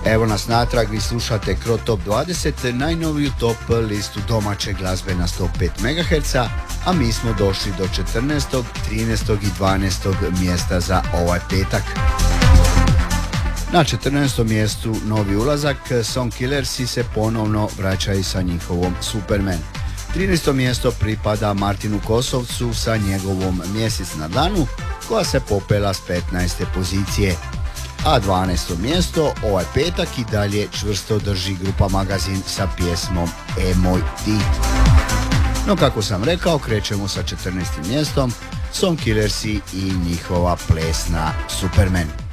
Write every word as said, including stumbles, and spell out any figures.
Evo nas natrag, vi slušate Cro Top dvadeset, najnoviju top listu domaće glazbe na sto pet megaherca, a mi smo došli do četrnaestog, trinaestog i dvanaestog mjesta za ovaj petak. Na četrnaestom mjestu novi ulazak, Song Killersi se ponovno vraćaju sa njihovom Superman. trinaesto mjesto pripada Martinu Kosovcu sa njegovom Mjesec na dlanu, koja se popela s petnaeste pozicije. A dvanaesto mjesto ovaj petak i dalje čvrsto drži grupa Magazin sa pjesmom E moj ti. No kako sam rekao, krećemo sa četrnaestim mjestom, Song Killersi i njihova plesna Superman.